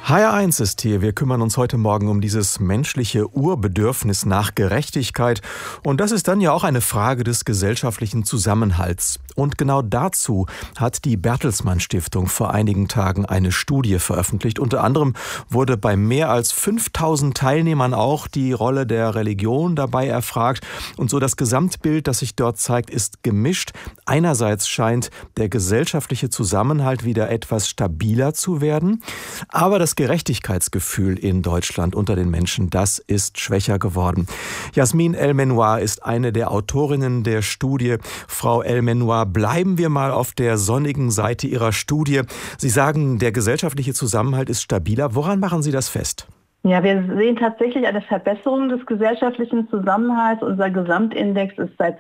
HR1 ist hier. Wir kümmern uns heute Morgen um dieses menschliche Urbedürfnis nach Gerechtigkeit. Und das ist dann ja auch eine Frage des gesellschaftlichen Zusammenhalts. Und genau dazu hat die Bertelsmann Stiftung vor einigen Tagen eine Studie veröffentlicht. Unter anderem wurde bei mehr als 5000 Teilnehmern auch die Rolle der Religion dabei erfragt. Und so das Gesamtbild, das sich dort zeigt, ist gemischt. Einerseits scheint der gesellschaftliche Zusammenhalt wieder etwas stabiler zu werden. Aber das Gerechtigkeitsgefühl in Deutschland unter den Menschen, das ist schwächer geworden. Yasmin El-Menoir ist eine der Autorinnen der Studie. Frau El-Menoir, bleiben wir mal auf der sonnigen Seite Ihrer Studie. Sie sagen, der gesellschaftliche Zusammenhalt ist stabiler. Woran machen Sie das fest? Ja, wir sehen tatsächlich eine Verbesserung des gesellschaftlichen Zusammenhalts. Unser Gesamtindex ist seit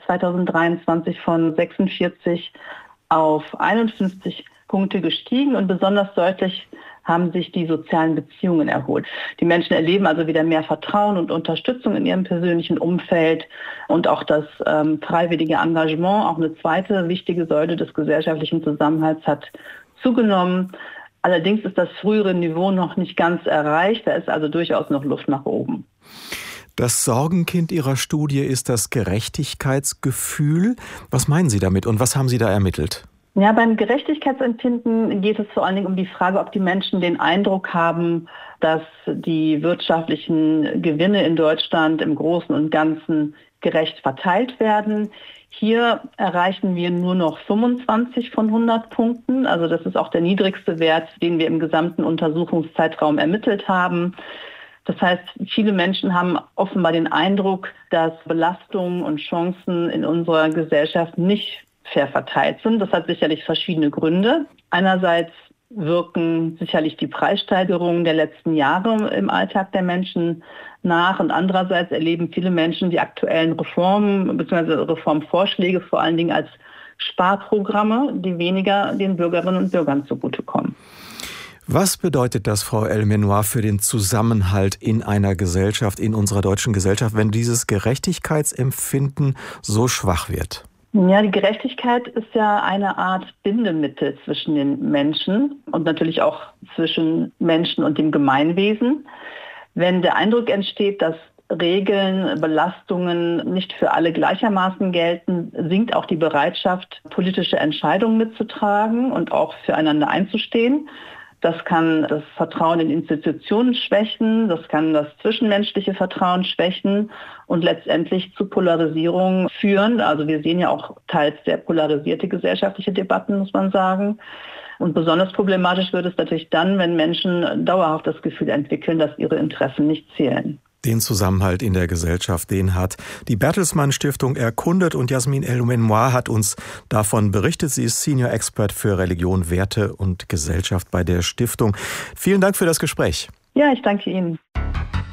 2023 von 46 auf 51 Punkte gestiegen und besonders deutlich haben sich die sozialen Beziehungen erholt. Die Menschen erleben also wieder mehr Vertrauen und Unterstützung in ihrem persönlichen Umfeld und auch das freiwillige Engagement, auch eine zweite wichtige Säule des gesellschaftlichen Zusammenhalts, hat zugenommen. Allerdings ist das frühere Niveau noch nicht ganz erreicht, da ist also durchaus noch Luft nach oben. Das Sorgenkind Ihrer Studie ist das Gerechtigkeitsgefühl. Was meinen Sie damit und was haben Sie da ermittelt? Ja, beim Gerechtigkeitsempfinden geht es vor allen Dingen um die Frage, ob die Menschen den Eindruck haben, dass die wirtschaftlichen Gewinne in Deutschland im Großen und Ganzen gerecht verteilt werden. Hier erreichen wir nur noch 25 von 100 Punkten. Also das ist auch der niedrigste Wert, den wir im gesamten Untersuchungszeitraum ermittelt haben. Das heißt, viele Menschen haben offenbar den Eindruck, dass Belastungen und Chancen in unserer Gesellschaft nicht fair verteilt sind. Das hat sicherlich verschiedene Gründe. Einerseits wirken sicherlich die Preissteigerungen der letzten Jahre im Alltag der Menschen nach und andererseits erleben viele Menschen die aktuellen Reformen bzw. Reformvorschläge vor allen Dingen als Sparprogramme, die weniger den Bürgerinnen und Bürgern zugutekommen. Was bedeutet das, Frau El-Menoir, für den Zusammenhalt in einer Gesellschaft, in unserer deutschen Gesellschaft, wenn dieses Gerechtigkeitsempfinden so schwach wird? Ja, die Gerechtigkeit ist ja eine Art Bindemittel zwischen den Menschen und natürlich auch zwischen Menschen und dem Gemeinwesen. Wenn der Eindruck entsteht, dass Regeln, Belastungen nicht für alle gleichermaßen gelten, sinkt auch die Bereitschaft, politische Entscheidungen mitzutragen und auch füreinander einzustehen. Das kann das Vertrauen in Institutionen schwächen, das kann das zwischenmenschliche Vertrauen schwächen und letztendlich zu Polarisierung führen. Also wir sehen ja auch teils sehr polarisierte gesellschaftliche Debatten, muss man sagen. Und besonders problematisch wird es natürlich dann, wenn Menschen dauerhaft das Gefühl entwickeln, dass ihre Interessen nicht zählen. Den Zusammenhalt in der Gesellschaft, den hat die Bertelsmann Stiftung erkundet und Yasmin El-Menoir hat uns davon berichtet. Sie ist Senior Expert für Religion, Werte und Gesellschaft bei der Stiftung. Vielen Dank für das Gespräch. Ja, ich danke Ihnen.